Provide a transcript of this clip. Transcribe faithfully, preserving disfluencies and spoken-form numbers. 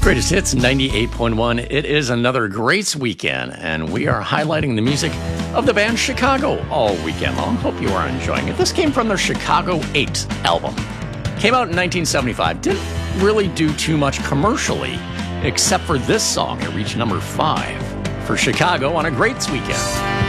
Greatest Hits ninety-eight point one. It is another Greats weekend, and we are highlighting the music of the band Chicago all weekend long. Hope you are enjoying it. This came from their Chicago eight album. Came out in nineteen seventy-five. Didn't really do too much commercially, except for this song. It reached number five for Chicago on a Greats weekend.